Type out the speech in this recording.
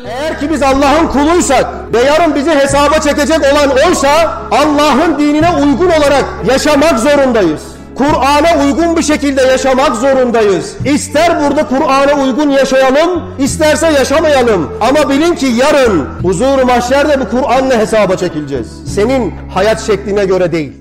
Eğer ki biz Allah'ın kuluysak ve yarın bizi hesaba çekecek olan oysa Allah'ın dinine uygun olarak yaşamak zorundayız. Kur'an'a uygun bir şekilde yaşamak zorundayız. İster burada Kur'an'a uygun yaşayalım, isterse yaşamayalım. Ama bilin ki yarın huzur-u mahşerde bu Kur'an'la hesaba çekileceğiz. Senin hayat şekline göre değil.